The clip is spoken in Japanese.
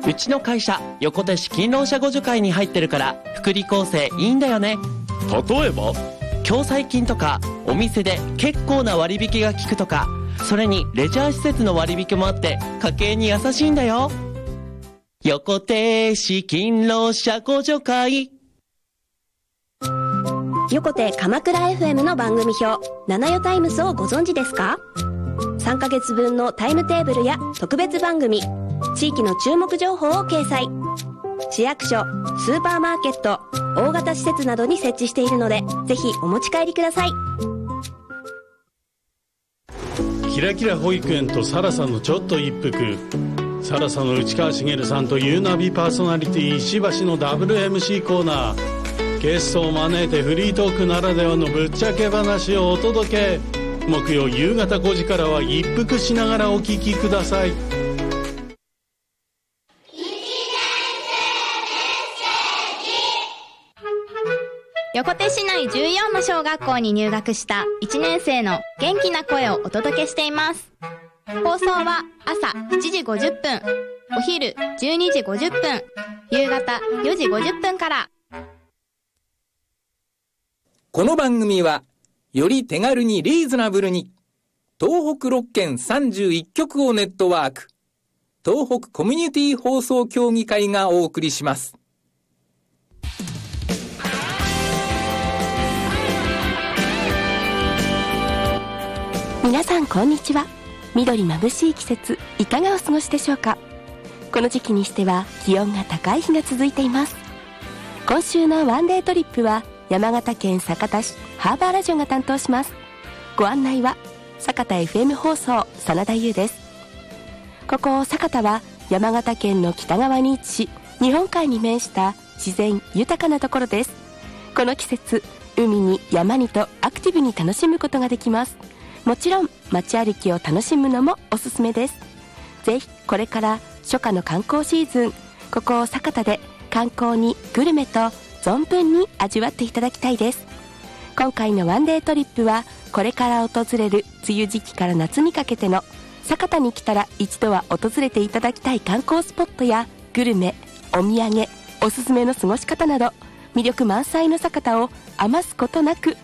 うちの会社横手市勤労者互助会に入ってるから福利厚生いいんだよね。 例えば共済金とかお店で結構な割引が効くとか、それにレジャー施設の割引もあって家計に優しいんだよ。横手市勤労者互助会。 横手鎌倉 FM の番組表七代タイムスをご存知ですか？3ヶ月分のタイムテーブルや特別番組、地域の注目情報を掲載。市役所、スーパーマーケット、大型施設などに設置しているので、ぜひお持ち帰りください。 キラキラ保育園とサラさんのちょっと一服。サラさんの内川茂さんとユーナビパーソナリティ石橋の WMC コーナー。ゲストを招いてフリートークならではのぶっちゃけ話をお届け。木曜夕方5時からは一服しながらお聞きください。 横手市内14の小学校に入学した1年生の元気な声をお届けしています。放送は朝7時50分、お昼12時50分、夕方4時50分から。 この番組はより手軽にリーズナブルに東北6県31局をネットワーク東北コミュニティ放送協議会がお送りします。 皆さんこんにちは。緑眩しい季節、いかがお過ごしでしょうか？この時期にしては気温が高い日が続いています。今週のワンデートリップは山形県酒田市ハーバーラジオが担当します。ご案内は酒田 FM 放送真田優です。ここ酒田は山形県の北側に位置し、日本海に面した自然豊かなところです。この季節、海に山にとアクティブに楽しむことができます。もちろん街歩きを楽しむのもおすすめです。ぜひこれから初夏の観光シーズン、ここ酒田で観光にグルメと存分に味わっていただきたいです。今回のワンデートリップはこれから訪れる梅雨時期から夏にかけての酒田に来たら一度は訪れていただきたい観光スポットやグルメ、お土産、おすすめの過ごし方など魅力満載の酒田を余すことなく